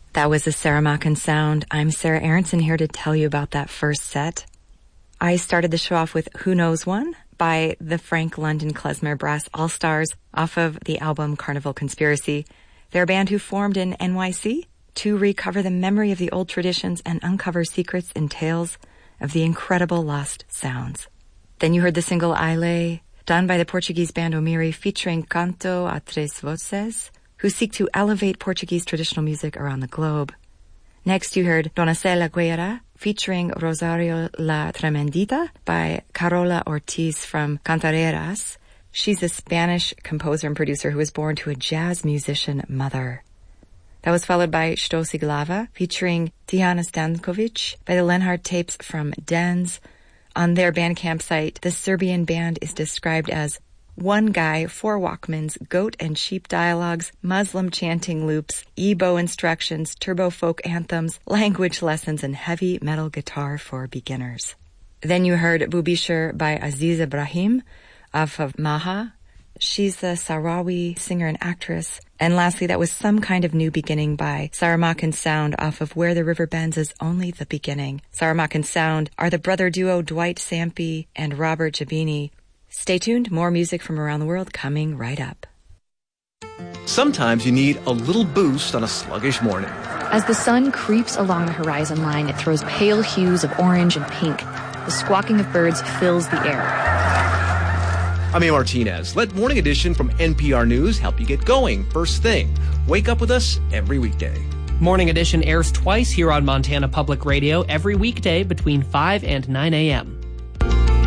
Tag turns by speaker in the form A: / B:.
A: That was the Saramaccan Sound. I'm Sarah Aronson here to tell you about that first set. I started the show off with Who Knows One by the Frank London Klezmer Brass All-Stars off of the album Carnival Conspiracy. They're a band who formed in NYC to recover the memory of the old traditions and uncover secrets and tales of the incredible lost sounds. Then you heard the single Aile, done by the Portuguese band Omiri featuring Canto a Tres Voces, who seek to elevate Portuguese traditional music around the globe. Next you heard Dona Cela Guerra featuring Rosario La Tremendita by Carola Ortiz from Cantareras. She's a Spanish composer and producer who was born to a jazz musician mother. That was followed by Sto si glava featuring Tijana Stankovic by the Lenhard Tapes from Dens. On their Bandcamp site, the Serbian band is described as one guy, four Walkmans, goat and sheep dialogues, Muslim chanting loops, Igbo instructions, turbo folk anthems, language lessons, and heavy metal guitar for beginners. Then you heard Bubishir by Aziz Ibrahim off of Maha. She's a Sahrawi singer and actress. And lastly, that was Some Kind of New Beginning by Saramaccan Sound off of Where the River Bends is Only the Beginning. Saramaccan Sound are the brother duo Dwight Sampe and Robert Jabini. Stay tuned, more music from around the world coming right up.
B: Sometimes you need a little boost on a sluggish morning.
C: As the sun creeps along the horizon line, it throws pale hues of orange and pink. The squawking of birds fills the air.
B: I'm A. Martinez. Let Morning Edition from NPR News help you get going first thing. Wake up with us every weekday.
D: Morning Edition airs twice here on Montana Public Radio every weekday between 5 and 9 a.m.